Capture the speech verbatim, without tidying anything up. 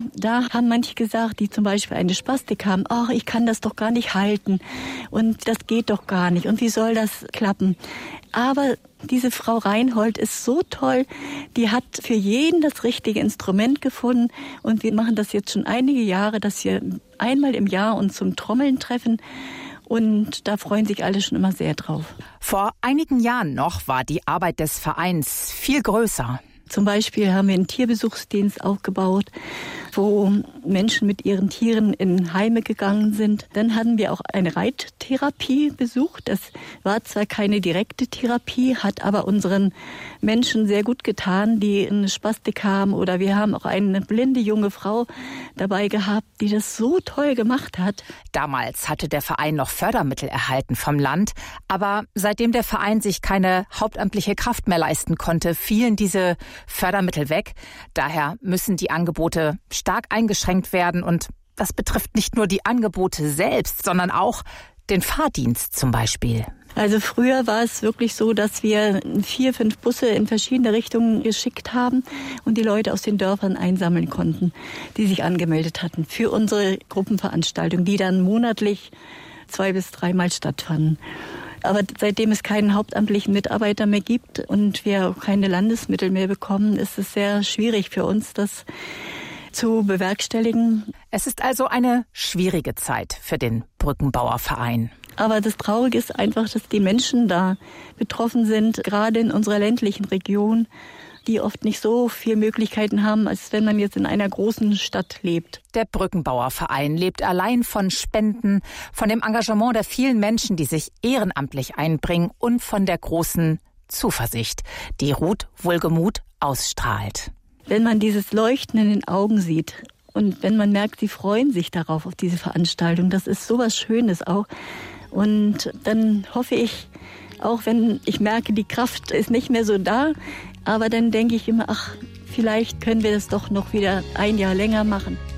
da haben manche gesagt, die zum Beispiel eine Spastik haben, ach, ich kann das doch gar nicht halten und das geht doch gar nicht und wie soll das klappen? Aber diese Frau Reinhold ist so toll, die hat für jeden das richtige Instrument gefunden und wir machen das jetzt schon einige Jahre, dass wir einmal im Jahr uns zum Trommeln treffen. Und da freuen sich alle schon immer sehr drauf. Vor einigen Jahren noch war die Arbeit des Vereins viel größer. Zum Beispiel haben wir einen Tierbesuchsdienst aufgebaut, wo Menschen mit ihren Tieren in Heime gegangen sind. Dann hatten wir auch eine Reittherapie besucht. Das war zwar keine direkte Therapie, hat aber unseren Menschen sehr gut getan, die eine Spastik haben. Oder wir haben auch eine blinde junge Frau dabei gehabt, die das so toll gemacht hat. Damals hatte der Verein noch Fördermittel erhalten vom Land. Aber seitdem der Verein sich keine hauptamtliche Kraft mehr leisten konnte, fielen diese Fördermittel weg. Daher müssen die Angebote stark eingeschränkt werden. Und das betrifft nicht nur die Angebote selbst, sondern auch den Fahrdienst zum Beispiel. Also früher war es wirklich so, dass wir vier, fünf Busse in verschiedene Richtungen geschickt haben und die Leute aus den Dörfern einsammeln konnten, die sich angemeldet hatten für unsere Gruppenveranstaltung, die dann monatlich zwei bis dreimal stattfanden. Aber seitdem es keinen hauptamtlichen Mitarbeiter mehr gibt und wir keine Landesmittel mehr bekommen, ist es sehr schwierig für uns, das zu bewerkstelligen. Es ist also eine schwierige Zeit für den Brückenbauerverein. Aber das Traurige ist einfach, dass die Menschen da betroffen sind, gerade in unserer ländlichen Region, die oft nicht so viele Möglichkeiten haben, als wenn man jetzt in einer großen Stadt lebt. Der Brückenbauerverein lebt allein von Spenden, von dem Engagement der vielen Menschen, die sich ehrenamtlich einbringen und von der großen Zuversicht, die Ruth Wohlgemuth ausstrahlt. Wenn man dieses Leuchten in den Augen sieht und wenn man merkt, sie freuen sich darauf, auf diese Veranstaltung, das ist sowas Schönes auch. Und dann hoffe ich, auch wenn ich merke, die Kraft ist nicht mehr so da, aber dann denke ich immer, ach, vielleicht können wir das doch noch wieder ein Jahr länger machen.